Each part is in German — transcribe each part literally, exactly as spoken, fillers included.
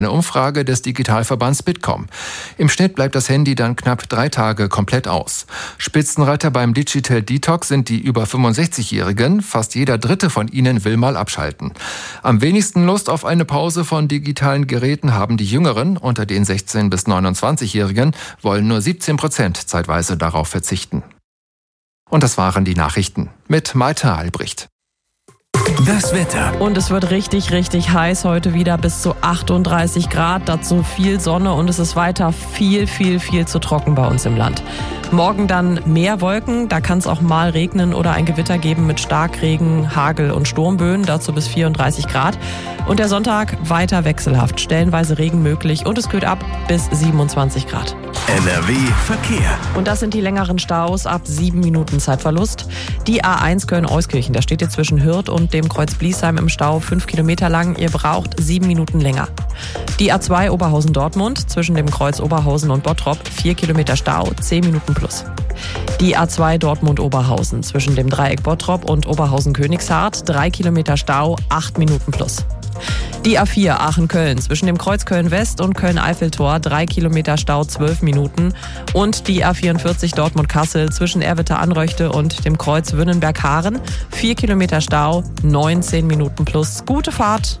Eine Umfrage des Digitalverbands Bitkom. Im Schnitt bleibt das Handy dann knapp drei Tage komplett aus. Spitzenreiter beim Digital Detox sind die über fünfundsechzigjährigen. Fast jeder Dritte von ihnen will mal abschalten. Am wenigsten Lust auf eine Pause von digitalen Geräten haben die Jüngeren. Unter den sechzehn- bis neunundzwanzigjährigen wollen nur siebzehn Prozent zeitweise darauf verzichten. Und das waren die Nachrichten mit Malte Albrecht. Das Wetter. Und es wird richtig, richtig heiß heute wieder, bis zu achtunddreißig Grad, dazu viel Sonne und es ist weiter viel, viel, viel zu trocken bei uns im Land. Morgen dann mehr Wolken, da kann es auch mal regnen oder ein Gewitter geben mit Starkregen, Hagel und Sturmböen, dazu bis vierunddreißig Grad. Und der Sonntag weiter wechselhaft, stellenweise Regen möglich und es kühlt ab bis siebenundzwanzig Grad. N R W Verkehr. Und das sind die längeren Staus ab sieben Minuten Zeitverlust. Die A eins Köln-Euskirchen, da steht ihr zwischen Hürth und dem Kreuz Bliesheim im Stau fünf Kilometer lang. Ihr braucht sieben Minuten länger. Die A zwei Oberhausen-Dortmund zwischen dem Kreuz Oberhausen und Bottrop vier Kilometer Stau, zehn Minuten plus. Die A zwei Dortmund-Oberhausen zwischen dem Dreieck Bottrop und Oberhausen-Königshardt drei Kilometer Stau, acht Minuten plus. Die A vier Aachen-Köln zwischen dem Kreuz Köln-West und Köln-Eiffeltor drei Kilometer Stau, zwölf Minuten. Und die A vierundvierzig Dortmund-Kassel zwischen Erwitter-Anröchte und dem Kreuz Wünnenberg-Haaren vier Kilometer Stau, neunzehn Minuten plus. Gute Fahrt!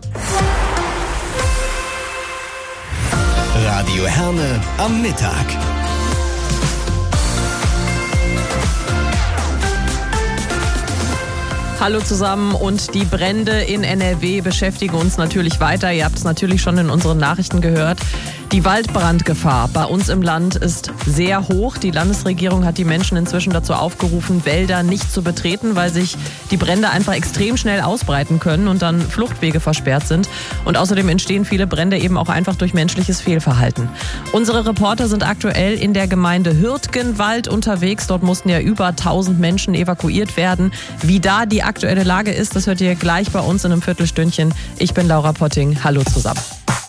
Radio Herne am Mittag. Hallo zusammen und die Brände in N R W beschäftigen uns natürlich weiter. Ihr habt es natürlich schon in unseren Nachrichten gehört. Die Waldbrandgefahr bei uns im Land ist sehr hoch. Die Landesregierung hat die Menschen inzwischen dazu aufgerufen, Wälder nicht zu betreten, weil sich die Brände einfach extrem schnell ausbreiten können und dann Fluchtwege versperrt sind. Und außerdem entstehen viele Brände eben auch einfach durch menschliches Fehlverhalten. Unsere Reporter sind aktuell in der Gemeinde Hürtgenwald unterwegs. Dort mussten ja über tausend Menschen evakuiert werden. Wie da die aktuelle Lage ist, das hört ihr gleich bei uns in einem Viertelstündchen. Ich bin Laura Potting. Hallo zusammen.